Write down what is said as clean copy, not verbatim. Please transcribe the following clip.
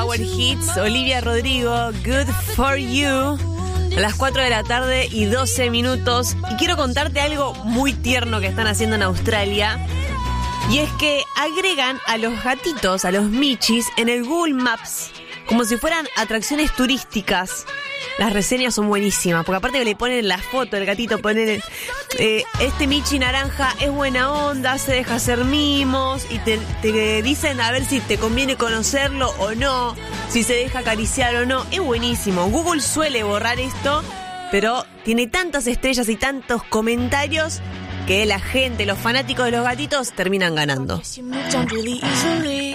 Power Hits, Olivia Rodrigo, Good For You, a las 4 de la tarde y 12 minutos. Y quiero contarte algo muy tierno que están haciendo en Australia. Y es que agregan a los gatitos, a los michis, en el Google Maps, como si fueran atracciones turísticas. Las reseñas son buenísimas, porque aparte le ponen la foto del gatito, ponen este michi naranja es buena onda, se deja hacer mimos, y te dicen a ver si te conviene conocerlo o no, si se deja acariciar o no. Es buenísimo. Google suele borrar esto, pero tiene tantas estrellas y tantos comentarios que la gente, los fanáticos de los gatitos, terminan ganando.